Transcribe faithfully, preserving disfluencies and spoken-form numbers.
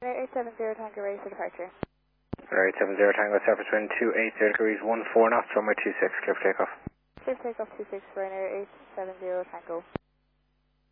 eight seven zero Tango ready for departure. eight seven zero Tango, surface wind two eight zero degrees, one four knots, runway two six, clear for takeoff. Clear for takeoff two six, Ryanair eight seven zero Tango.